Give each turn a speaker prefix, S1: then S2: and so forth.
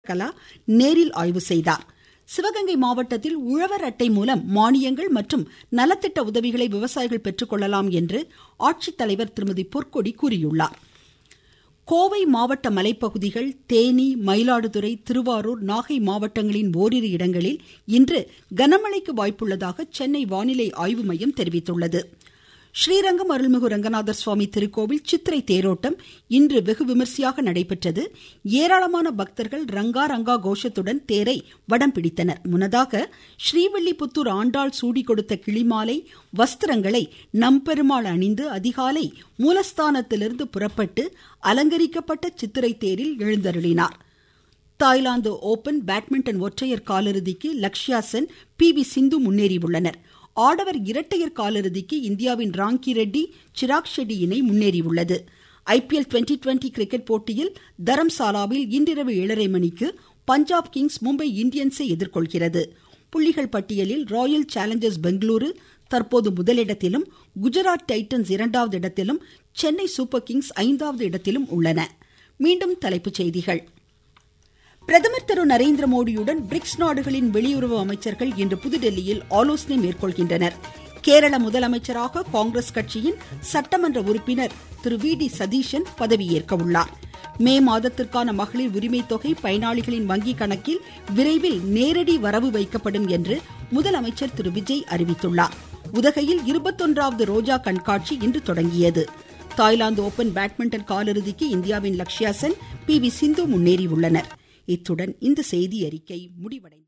S1: சசிகலா நேரில் ஆய்வு செய்தார். சிவகங்கை மாவட்டத்தில் உழவர் அட்டை மூலம் மானியங்கள் மற்றும் நலத்திட்ட உதவிகளை விவசாயிகள் பெற்றுக்கொள்ளலாம் என்று ஆட்சித்தலைவர் திருமதி பொற்கொடி கூறியுள்ளார். கோவை மாவட்ட மலைப்பகுதிகள், தேனி, மயிலாடுதுறை, திருவாரூர், நாகை மாவட்டங்களின் ஓரிரு இடங்களில் இன்று கனமழைக்கு வாய்ப்புள்ளதாக சென்னை வானிலை ஆய்வு மையம் தெரிவித்துள்ளது. ஸ்ரீரங்கம் அருள்மிகு ரங்கநாதர் சுவாமி திருக்கோவில் சித்திரை தேரோட்டம் இன்று வெகு விமர்சையாக நடைபெற்றது. ஏராளமான பக்தர்கள் ரங்கா ரங்கா கோஷத்துடன் தேரை வடம் பிடித்தனர். முன்னதாக ஸ்ரீவில்லிபுத்தூர் ஆண்டாள் சூடி கொடுத்த கிளிமாலை வஸ்திரங்களை நம்பெருமாள் அணிந்து அதிகாலை மூலஸ்தானத்திலிருந்து புறப்பட்டு அலங்கரிக்கப்பட்ட சித்திரை தேரில் எழுந்தருளினார். தாய்லாந்து ஓபன் பேட்மிண்டன் ஒற்றையர் காலிறுதிக்கு லக்ஷ்யா சென், PV சிந்து முன்னேறியுள்ளனர். ஆடவர் இரட்டையர் காலிறுதிக்கு இந்தியாவின் ராங்கி ரெட்டி, சிராக் ஷெட்டி இணை முன்னேறியுள்ளது. IPL 2020 கிரிக்கெட் போட்டியில் தரம்சாலாவில் இன்றிரவு 7:30 மணிக்கு பஞ்சாப் கிங்ஸ் மும்பை இந்தியன்ஸை எதிர்கொள்கிறது. புள்ளிகள் பட்டியலில் ராயல் சேலஞ்சர்ஸ் பெங்களூரு தற்போது முதலிடத்திலும், குஜராத் டைட்டன்ஸ் 2வது இடத்திலும், சென்னை சூப்பர் கிங்ஸ் 5வது இடத்திலும் உள்ளன. மீண்டும் தலைப்புச் செய்திகள். பிரதமர் திரு நரேந்திர மோடியுடன் பிரிக்ஸ் நாடுகளின் வெளியுறவு அமைச்சர்கள் இன்று புதுதில்லியில் ஆலோசனை மேற்கொள்கின்றனர். கேரள முதலமைச்சராக காங்கிரஸ் கட்சியின் சட்டமன்ற உறுப்பினர் திரு VD சதீஷன் பதவியேற்க உள்ளார். மே மாதத்திற்கான மகளிர் உரிமை தொகை பயனாளிகளின் வங்கி கணக்கில் விரைவில் நேரடி வரவு வைக்கப்படும் என்று முதலமைச்சர் திரு விஜய் அறிவித்துள்ளார். உதகையில் 21வது ரோஜா கண்காட்சி இன்று தொடங்கியது. தாய்லாந்து ஓபன் பேட்மிண்டன் காலிறுதிக்கு இந்தியாவின் லக்ஷ்யா சென், PV சிந்து முன்னேறியுள்ளனர். இத்துடன் இந்த செய்தி அறிக்கை முடிவடைந்தது.